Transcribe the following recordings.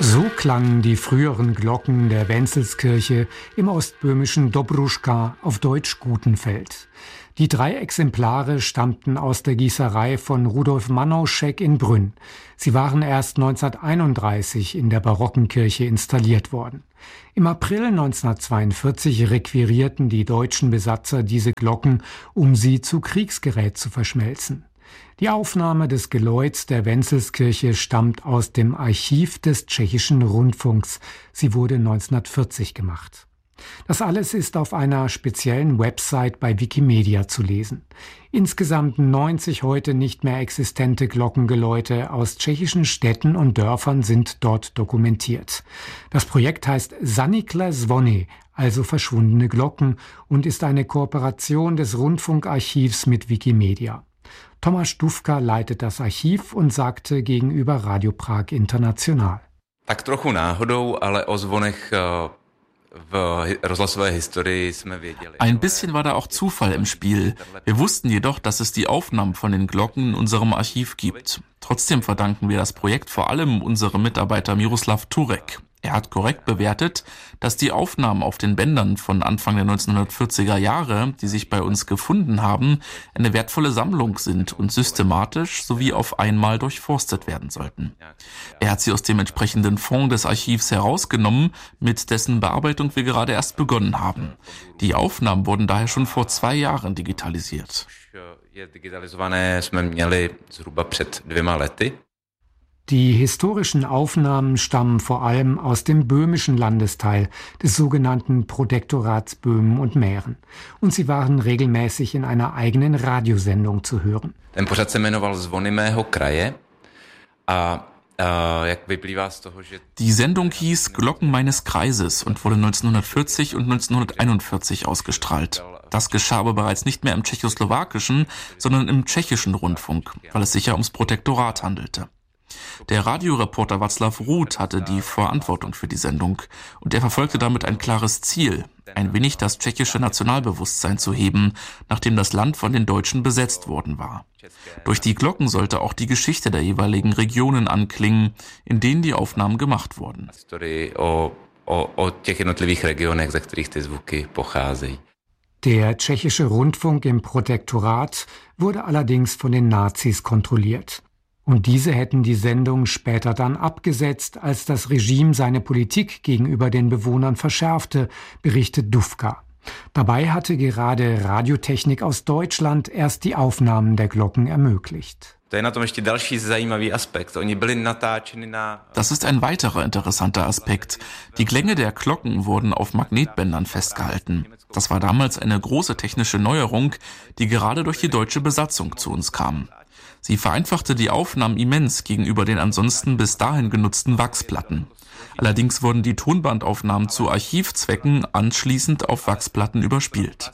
So klangen die früheren Glocken der Wenzelskirche im ostböhmischen Dobruschka, auf Deutsch Gutenfeld. Die 3 Exemplare stammten aus der Gießerei von Rudolf Manauschek in Brünn. Sie waren erst 1931 in der barocken Kirche installiert worden. Im April 1942 requirierten die deutschen Besatzer diese Glocken, um sie zu Kriegsgerät zu verschmelzen. Die Aufnahme des Geläuts der Wenzelskirche stammt aus dem Archiv des Tschechischen Rundfunks. Sie wurde 1940 gemacht. Das alles ist auf einer speziellen Website bei Wikimedia zu lesen. Insgesamt 90 heute nicht mehr existente Glockengeläute aus tschechischen Städten und Dörfern sind dort dokumentiert. Das Projekt heißt Zanikle zvony, also verschwundene Glocken, und ist eine Kooperation des Rundfunkarchivs mit Wikimedia. Tomáš Dufka leitet das Archiv und sagte gegenüber Radio Prag International. Tak trochu náhodou, ale o zvonech v rozhlasové Historii jsme věděli. Ein bisschen war da auch Zufall im Spiel. Wir wussten jedoch, dass es die Aufnahmen von den Glocken in unserem Archiv gibt. Trotzdem verdanken wir das Projekt vor allem unserem Mitarbeiter Miroslav Turek. Er hat korrekt bewertet, dass die Aufnahmen auf den Bändern von Anfang der 1940er Jahre, die sich bei uns gefunden haben, eine wertvolle Sammlung sind und systematisch sowie auf einmal durchforstet werden sollten. Er hat sie aus dem entsprechenden Fonds des Archivs herausgenommen, mit dessen Bearbeitung wir gerade erst begonnen haben. Die Aufnahmen wurden daher schon vor 2 Jahren digitalisiert. Die historischen Aufnahmen stammen vor allem aus dem böhmischen Landesteil des sogenannten Protektorats Böhmen und Mähren. Und sie waren regelmäßig in einer eigenen Radiosendung zu hören. Ten pořad se jmenoval Zvony mého kraje a jak vyplývá z toho, že Die Sendung hieß Glocken meines Kreises und wurde 1940 und 1941 ausgestrahlt. Das geschah aber bereits nicht mehr im tschechoslowakischen, sondern im tschechischen Rundfunk, weil es sich ja ums Protektorat handelte. Der Radioreporter Václav Ruth hatte die Verantwortung für die Sendung und er verfolgte damit ein klares Ziel, ein wenig das tschechische Nationalbewusstsein zu heben, nachdem das Land von den Deutschen besetzt worden war. Durch die Glocken sollte auch die Geschichte der jeweiligen Regionen anklingen, in denen die Aufnahmen gemacht wurden. Der tschechische Rundfunk im Protektorat wurde allerdings von den Nazis kontrolliert. Und diese hätten die Sendung später dann abgesetzt, als das Regime seine Politik gegenüber den Bewohnern verschärfte, berichtet Dufka. Dabei hatte gerade Radiotechnik aus Deutschland erst die Aufnahmen der Glocken ermöglicht. Das ist ein weiterer interessanter Aspekt. Die Klänge der Glocken wurden auf Magnetbändern festgehalten. Das war damals eine große technische Neuerung, die gerade durch die deutsche Besatzung zu uns kam. Sie vereinfachte die Aufnahmen immens gegenüber den ansonsten bis dahin genutzten Wachsplatten. Allerdings wurden die Tonbandaufnahmen zu Archivzwecken anschließend auf Wachsplatten überspielt.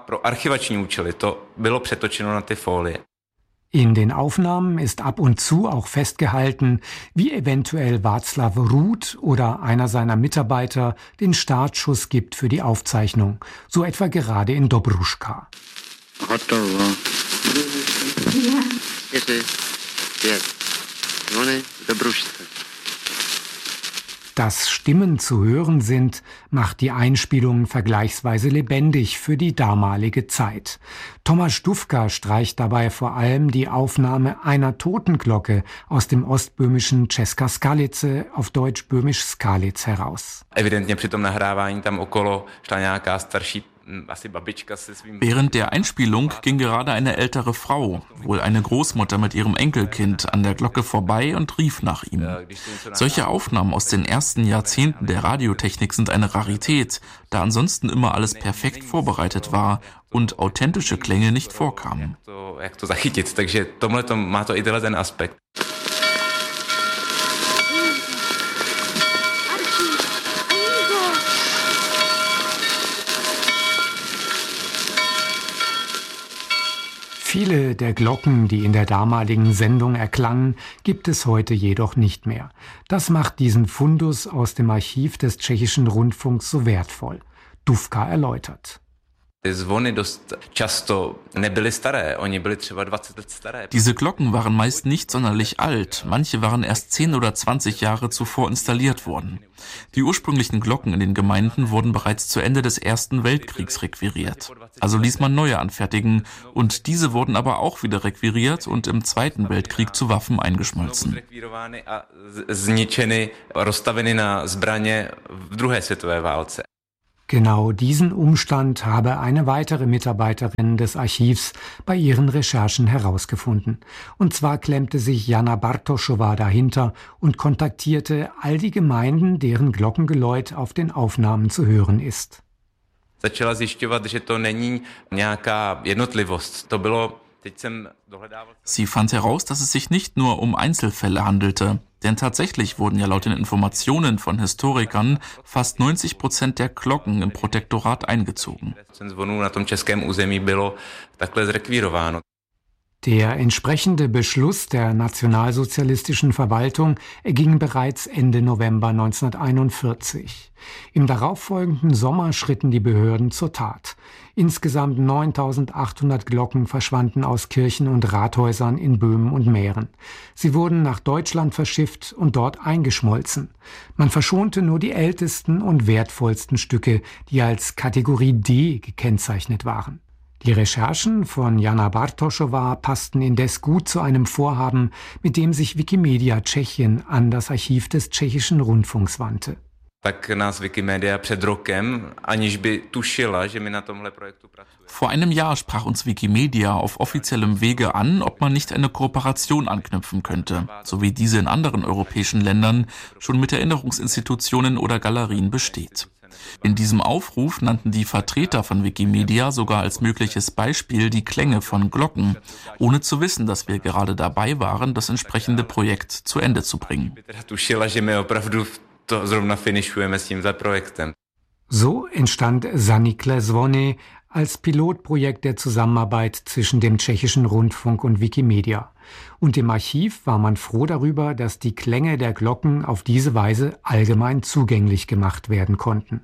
In den Aufnahmen ist ab und zu auch festgehalten, wie eventuell Václav Ruth oder einer seiner Mitarbeiter den Startschuss gibt für die Aufzeichnung, so etwa gerade in Dobruschka. Dass Stimmen zu hören sind, macht die Einspielungen vergleichsweise lebendig für die damalige Zeit. Tomáš Dufka streicht dabei vor allem die Aufnahme einer Totenglocke aus dem ostböhmischen Česká Skalice, auf Deutsch böhmisch Skalic, heraus. Evidentně při tom nahrávání tam okolo šla nějaká starší. Während der Einspielung ging gerade eine ältere Frau, wohl eine Großmutter mit ihrem Enkelkind, an der Glocke vorbei und rief nach ihm. Solche Aufnahmen aus den ersten Jahrzehnten der Radiotechnik sind eine Rarität, da ansonsten immer alles perfekt vorbereitet war und authentische Klänge nicht vorkamen. Viele der Glocken, die in der damaligen Sendung erklangen, gibt es heute jedoch nicht mehr. Das macht diesen Fundus aus dem Archiv des Tschechischen Rundfunks so wertvoll. Dufka erläutert. Diese Glocken waren meist nicht sonderlich alt, manche waren erst 10 oder 20 Jahre zuvor installiert worden. Die ursprünglichen Glocken in den Gemeinden wurden bereits zu Ende des Ersten Weltkriegs requiriert. Also ließ man neue anfertigen und diese wurden aber auch wieder requiriert und im Zweiten Weltkrieg zu Waffen eingeschmolzen. Genau diesen Umstand habe eine weitere Mitarbeiterin des Archivs bei ihren Recherchen herausgefunden. Und zwar klemmte sich Jana Bartoschowa dahinter und kontaktierte all die Gemeinden, deren Glockengeläut auf den Aufnahmen zu hören ist. Začala zjišťovat, že to není nějaká jednotlivost. To bylo. Sie fand heraus, dass es sich nicht nur um Einzelfälle handelte, denn tatsächlich wurden ja laut den Informationen von Historikern fast 90% der Glocken im Protektorat eingezogen. Der entsprechende Beschluss der nationalsozialistischen Verwaltung erging bereits Ende November 1941. Im darauffolgenden Sommer schritten die Behörden zur Tat. Insgesamt 9.800 Glocken verschwanden aus Kirchen und Rathäusern in Böhmen und Mähren. Sie wurden nach Deutschland verschifft und dort eingeschmolzen. Man verschonte nur die ältesten und wertvollsten Stücke, die als Kategorie D gekennzeichnet waren. Die Recherchen von Jana Bartoschowa passten indes gut zu einem Vorhaben, mit dem sich Wikimedia Tschechien an das Archiv des tschechischen Rundfunks wandte. Vor einem Jahr sprach uns Wikimedia auf offiziellem Wege an, ob man nicht eine Kooperation anknüpfen könnte, so wie diese in anderen europäischen Ländern schon mit Erinnerungsinstitutionen oder Galerien besteht. In diesem Aufruf nannten die Vertreter von Wikimedia sogar als mögliches Beispiel die Klänge von Glocken, ohne zu wissen, dass wir gerade dabei waren, das entsprechende Projekt zu Ende zu bringen. So entstand Zanikle Zvony als Pilotprojekt der Zusammenarbeit zwischen dem tschechischen Rundfunk und Wikimedia. Und im Archiv war man froh darüber, dass die Klänge der Glocken auf diese Weise allgemein zugänglich gemacht werden konnten.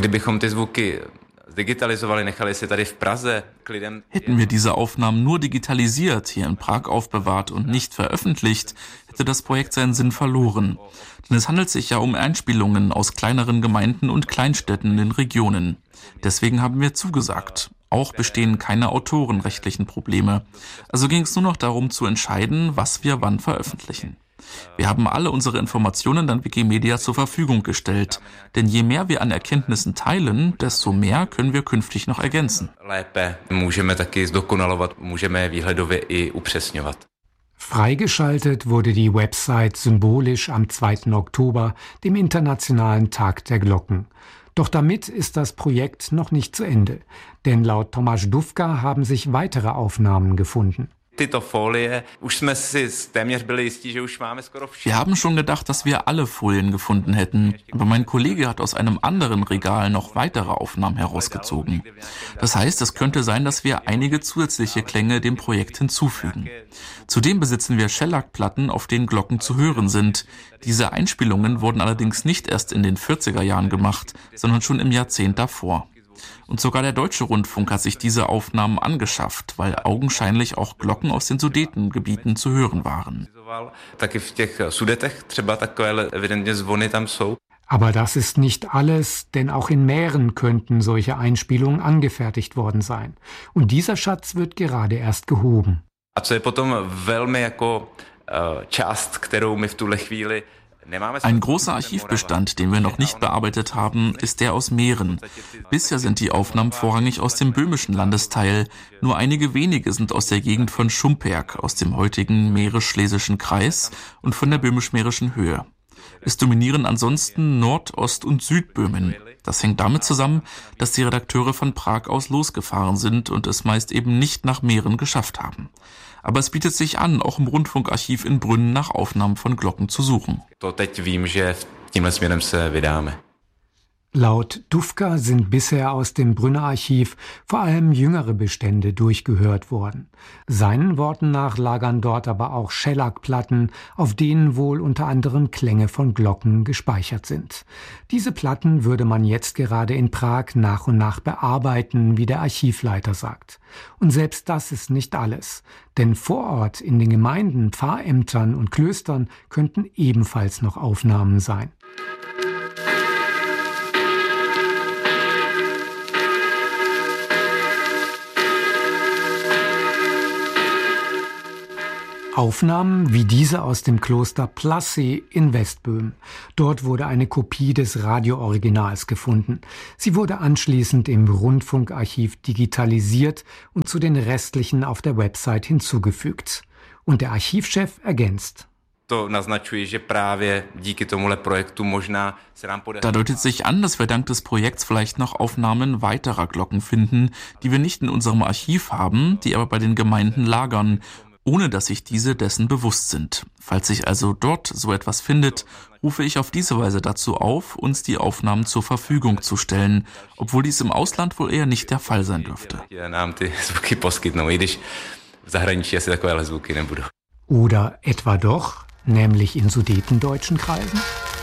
Hätten wir diese Aufnahmen nur digitalisiert, hier in Prag aufbewahrt und nicht veröffentlicht, hätte das Projekt seinen Sinn verloren. Denn es handelt sich ja um Einspielungen aus kleineren Gemeinden und Kleinstädten in den Regionen. Deswegen haben wir zugesagt. Auch bestehen keine autorenrechtlichen Probleme. Also ging es nur noch darum zu entscheiden, was wir wann veröffentlichen. Wir haben alle unsere Informationen dann Wikimedia zur Verfügung gestellt. Denn je mehr wir an Erkenntnissen teilen, desto mehr können wir künftig noch ergänzen. Freigeschaltet wurde die Website symbolisch am 2. Oktober, dem Internationalen Tag der Glocken. Doch damit ist das Projekt noch nicht zu Ende. Denn laut Tomáš Dufka haben sich weitere Aufnahmen gefunden. Wir haben schon gedacht, dass wir alle Folien gefunden hätten, aber mein Kollege hat aus einem anderen Regal noch weitere Aufnahmen herausgezogen. Das heißt, es könnte sein, dass wir einige zusätzliche Klänge dem Projekt hinzufügen. Zudem besitzen wir Shellac-Platten, auf denen Glocken zu hören sind. Diese Einspielungen wurden allerdings nicht erst in den 40er Jahren gemacht, sondern schon im Jahrzehnt davor. Und sogar der Deutsche Rundfunk hat sich diese Aufnahmen angeschafft, weil augenscheinlich auch Glocken aus den Sudetengebieten zu hören waren. Aber das ist nicht alles, denn auch in Mähren könnten solche Einspielungen angefertigt worden sein. Und dieser Schatz wird gerade erst gehoben. Ein großer Archivbestand, den wir noch nicht bearbeitet haben, ist der aus Mähren. Bisher sind die Aufnahmen vorrangig aus dem böhmischen Landesteil. Nur einige wenige sind aus der Gegend von Šumperk, aus dem heutigen mährisch-schlesischen Kreis und von der böhmisch-mährischen Höhe. Es dominieren ansonsten Nord-, Ost- und Südböhmen. Das hängt damit zusammen, dass die Redakteure von Prag aus losgefahren sind und es meist eben nicht nach Mähren geschafft haben. Aber es bietet sich an, auch im Rundfunkarchiv in Brünn nach Aufnahmen von Glocken zu suchen. Laut Dufka sind bisher aus dem Brünner Archiv vor allem jüngere Bestände durchgehört worden. Seinen Worten nach lagern dort aber auch Schellackplatten, auf denen wohl unter anderem Klänge von Glocken gespeichert sind. Diese Platten würde man jetzt gerade in Prag nach und nach bearbeiten, wie der Archivleiter sagt. Und selbst das ist nicht alles, denn vor Ort in den Gemeinden, Pfarrämtern und Klöstern könnten ebenfalls noch Aufnahmen sein. Aufnahmen wie diese aus dem Kloster Plassey in Westböhmen. Dort wurde eine Kopie des Radiooriginals gefunden. Sie wurde anschließend im Rundfunkarchiv digitalisiert und zu den restlichen auf der Website hinzugefügt. Und der Archivchef ergänzt: Da deutet sich an, dass wir dank des Projekts vielleicht noch Aufnahmen weiterer Glocken finden, die wir nicht in unserem Archiv haben, die aber bei den Gemeinden lagern, ohne dass sich diese dessen bewusst sind. Falls sich also dort so etwas findet, rufe ich auf diese Weise dazu auf, uns die Aufnahmen zur Verfügung zu stellen, obwohl dies im Ausland wohl eher nicht der Fall sein dürfte. Oder etwa doch, nämlich in sudetendeutschen Kreisen?